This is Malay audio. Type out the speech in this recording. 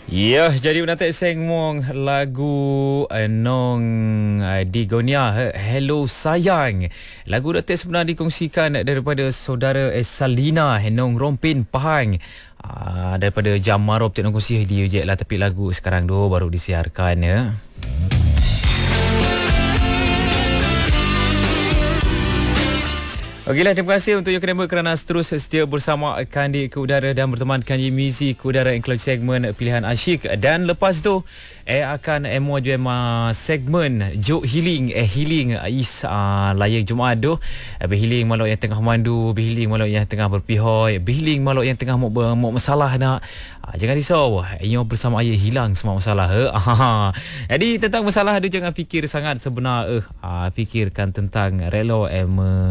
Ya, jadi nak seng mong lagu nong di Gonia Hello Sayang. Lagu datuk sebenarnya dikongsikan daripada saudara Salina Nong Rompin Pahang. Daripada Jam Marop tak kongsi dia je lah, tapi lagu sekarang tu baru disiarkan ya. Okeylah, terima kasih untuk yang kena kerana terus setia bersama Kandi ke udara dan bertemankan Yimizi ke udara include segmen pilihan asyik. Dan lepas tu akan emo je segmen Jok Healing Healing is layak Jumaat tu. Healing malok yang tengah memandu, healing malok yang tengah berpihoi, healing malok yang tengah mau masalah nak. Jangan risau, iyo bersama ayah hilang semua masalah. Jadi tentang masalah tu jangan fikir sangat sebenar. Fikirkan tentang relo